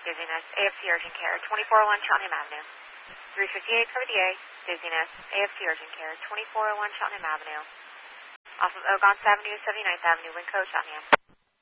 dizziness, AFC urgent care, 2401 Cheltenham Avenue. 358 cover the A, dizziness, AFC urgent care, 2401 Cheltenham Avenue. Off of Ogontz Avenue, 79th Avenue, Winco, Cheltenham.